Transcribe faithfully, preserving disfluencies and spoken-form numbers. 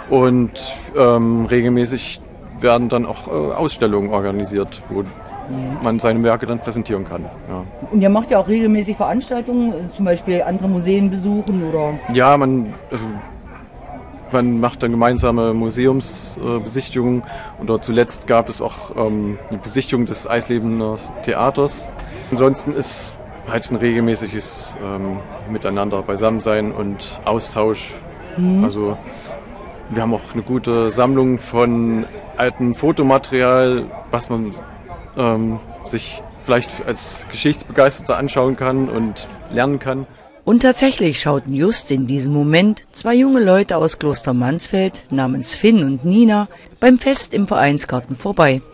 Und ähm, regelmäßig werden dann auch äh, Ausstellungen organisiert, wo man seine Werke dann präsentieren kann. Ja. Und ihr macht ja auch regelmäßig Veranstaltungen, zum Beispiel andere Museen besuchen, oder? Ja, man, also, man macht dann gemeinsame Museumsbesichtigungen äh, und dort zuletzt gab es auch ähm, eine Besichtigung des Eislebener Theaters. Ansonsten ist halt ein regelmäßiges ähm, Miteinander Beisammensein und Austausch. Mhm. Also wir haben auch eine gute Sammlung von altem Fotomaterial, was man ähm, sich vielleicht als Geschichtsbegeisterter anschauen kann und lernen kann. Und tatsächlich schauten just in diesem Moment zwei junge Leute aus Kloster Mansfeld namens Finn und Nina beim Fest im Vereinsgarten vorbei.